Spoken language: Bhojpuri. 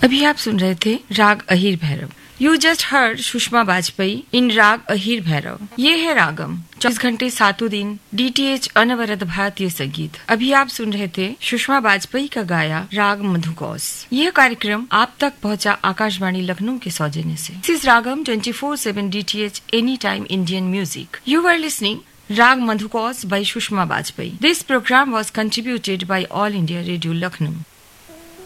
अभी आप सुन रहे थे राग Ahir Bhairav. You just hurd Sushma Vajpayee इन राग अहीर भैरव। ये है रागम, 24 घंटे 7 दिन DTH अनवरत भारतीय संगीत। अभी आप सुन रहे थे सुषमा वाजपेयी का गाया राग मधुकौस। यह कार्यक्रम आप तक पहुंचा आकाशवाणी लखनऊ के सौजन्य से। दिस is ragam 24/7 DTH any time Indian music. You R listening Rag Madhukos by Sushma Bajpai. This program was contributed by All India Radio Lucknow.